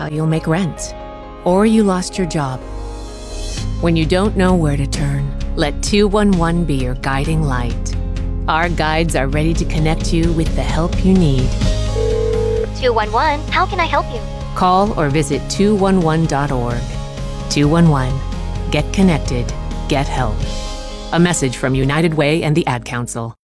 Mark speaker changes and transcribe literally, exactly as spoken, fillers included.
Speaker 1: how you'll make rent. Or you lost your job. When you don't know where to turn, let two one one be your guiding light. Our guides are ready to connect you with the help you need.
Speaker 2: two one one, how can I help you?
Speaker 1: Call or visit two one one dot org. two one one. Get connected. Get help. A message from United Way and the Ad Council.